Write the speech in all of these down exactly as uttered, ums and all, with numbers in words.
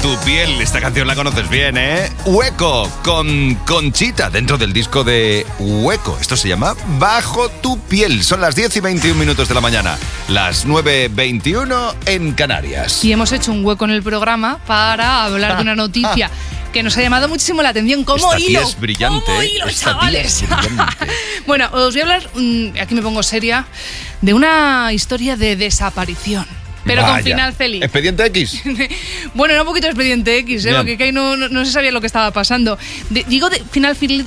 tu piel. Esta canción la conoces bien, ¿eh? Hueco, con Conchita, dentro del disco de Hueco. Esto se llama Bajo tu piel. Son las diez y veintiún minutos de la mañana, las nueve veintiuno en Canarias. Y hemos hecho un hueco en el programa para hablar ah, de una noticia ah. que nos ha llamado muchísimo la atención. Como Esta hilo, tía es brillante, como hilo, Esta chavales. Tía es brillante. Bueno, os voy a hablar, aquí me pongo seria, de una historia de desaparición. Pero Vaya. Con final feliz. ¿Expediente X? Bueno, era un poquito expediente X, ¿eh? Porque no, no, no se sabía lo que estaba pasando. De, digo de final feliz.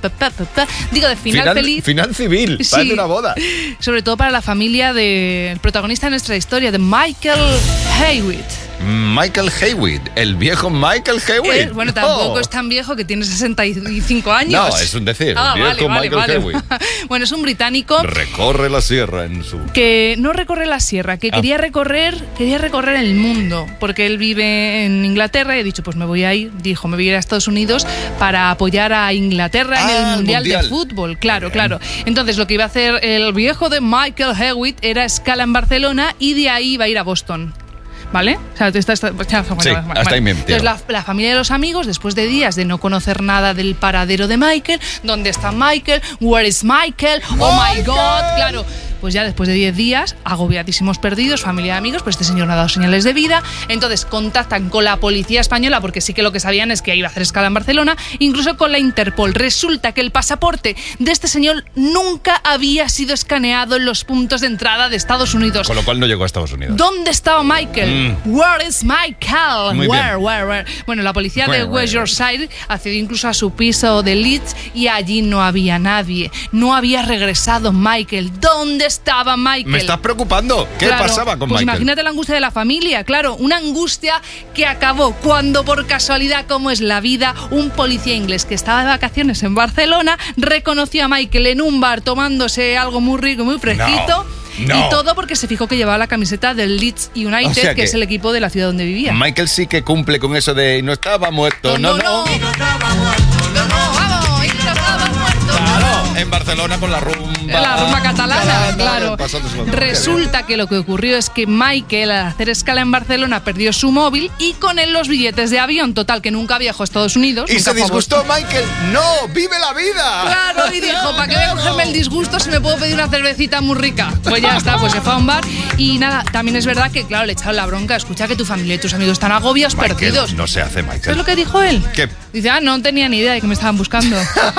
Digo de final, final feliz. Final civil, sí. Parece una boda. Sobre todo para la familia del protagonista de nuestra historia, de Michael Haywood. Michael Haywood, el viejo Michael Haywood. Eh, bueno, tampoco oh. es tan viejo, que tiene sesenta y cinco años. No, es un decir, ah, el viejo vale, Michael vale, Haywood. Vale. Bueno, es un británico. Recorre la sierra en su... Que no recorre la sierra, que ah. quería recorrer quería recorrer el mundo, porque él vive en Inglaterra y he dicho, pues me voy a ir, dijo, me voy a ir a Estados Unidos para apoyar a Inglaterra ah, en el mundial, mundial de Fútbol. Claro, Bien. claro. Entonces lo que iba a hacer el viejo de Michael Haywood era escala en Barcelona y de ahí iba a ir a Boston. ¿Vale? O sea, está, está, está, sí, vale, hasta vale. ahí me Entonces la, la familia de los amigos, después de días de no conocer nada del paradero de Michael, ¿dónde está Michael? Where is Michael? Oh my God, claro. Pues ya después de diez días, agobiadísimos perdidos, familia de amigos, pues este señor no ha dado señales de vida. Entonces contactan con la policía española, porque sí que lo que sabían es que iba a hacer escala en Barcelona, incluso con la Interpol. Resulta que el pasaporte de este señor nunca había sido escaneado en los puntos de entrada de Estados Unidos. Con lo cual no llegó a Estados Unidos. ¿Dónde estaba Michael? Mm. Where is Michael? Muy where, bien. where, where? Bueno, la policía where, de West where, Yorkshire accedió incluso a su piso de Leeds y allí no había nadie. No había regresado Michael. ¿Dónde estaba Michael? Me estás preocupando. ¿Qué claro, pasaba con pues Michael? Imagínate la angustia de la familia, claro, una angustia que acabó cuando, por casualidad, como es la vida, un policía inglés que estaba de vacaciones en Barcelona reconoció a Michael en un bar tomándose algo muy rico, muy fresquito. No. No. Y todo porque se fijó que llevaba la camiseta del Leeds United, o sea que, que es el equipo de la ciudad donde vivía. Michael sí que cumple con eso de no estaba muerto, no, no. no. no. Y no estaba muerto, no, no, vamos, y no estaba muerto. Claro, en Barcelona con la rumba. La rumba catalana, claro. claro. Resulta que lo que ocurrió es que Michael, al hacer escala en Barcelona, perdió su móvil y con él los billetes de avión. Total, que nunca viajó a Estados Unidos. ¿Y se disgustó Michael? ¡No! ¡Vive la vida! Claro, y dijo, ¿para qué voy a cogerme el disgusto si me puedo pedir una cervecita muy rica? Pues ya está, pues se fue a un bar y nada, también es verdad que, claro, le echaron la bronca. Escucha que tu familia y tus amigos están agobiados, Michael, perdidos. No se hace, Michael. ¿Sabes lo que dijo él? ¿Qué? Dice, ah, no tenía ni idea de que me estaban buscando.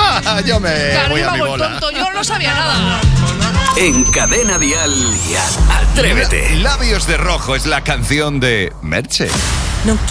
Yo me claro, voy yo a me mi hago bola. el tonto, yo no sabía nada. En Cadena Dial, Atrévete. Labios de rojo es la canción de Merche. No